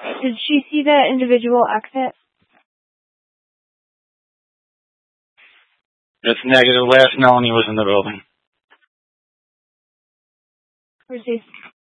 Did she see the individual exit? It's negative. Last Melanie was in the building. Where's this?